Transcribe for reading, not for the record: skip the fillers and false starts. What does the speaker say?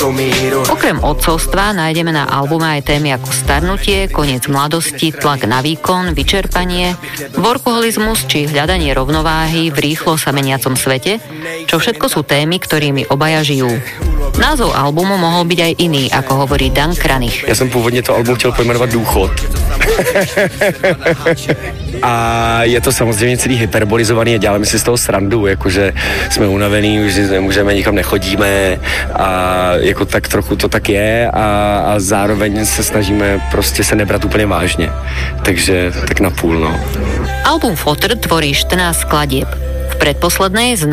Okrem otcovstva nájdeme na albume aj témy ako starnutie, koniec mladosti, tlak na výkon, vyčerpanie, workoholizmus či hľadanie rovnováhy v rýchlo sa meniacom svete, čo všetko sú témy, ktorými obaja žijú. Názov albumu mohol byť aj iný, ako hovorí Dan Kranich. Já jsem původně to album chtěl pojmenovat Důchod. A je to samozřejmě celý hyperbolizovaný a děláme si z toho srandu, jakože jsme unavený, už nemůžeme, nikam nechodíme a jako tak trochu to tak je a zároveň se snažíme prostě se nebrat úplně vážně. Takže tak napůl, no. Album Fotr tvorí 14 skladieb. V predposlednej